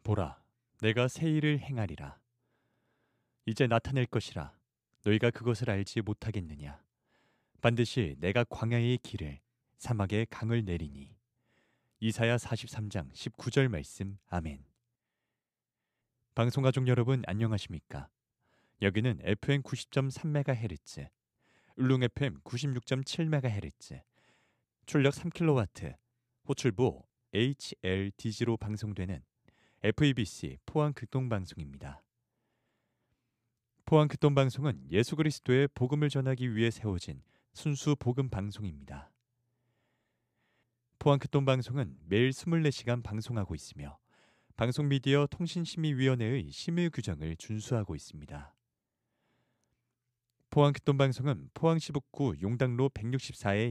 보라, 내가 새 일을 행하리라. 이제 나타낼 것이라. 너희가 그것을 알지 못하겠느냐. 반드시 내가 광야의 길을 사막의 강을 내리니. 이사야 43장 19절 말씀. 아멘. 방송가족 여러분 안녕하십니까? 여기는 FM 90.3MHz, 울릉 FM 96.7MHz, 출력 3kW, 호출부 HLDG로 방송되는 FEBC 포항극동방송입니다. 포항극동방송은 예수 그리스도의 복음을 전하기 위해 세워진 순수 복음 방송입니다. 포항극동방송은 매일 24시간 방송하고 있으며 방송미디어 통신심의위원회의 심의 규정을 준수하고 있습니다. 포항극동방송은 포항시 북구 용당로 164의